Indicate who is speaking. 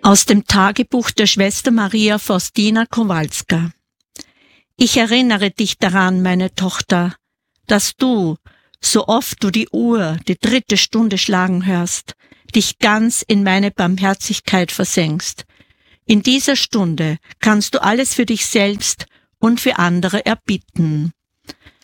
Speaker 1: Aus dem Tagebuch der Schwester Maria Faustina Kowalska. Ich erinnere dich daran, meine Tochter, dass du, so oft du die Uhr, die 3. Stunde schlagen hörst, dich ganz in meine Barmherzigkeit versenkst. In dieser Stunde kannst du alles für dich selbst und für andere erbitten.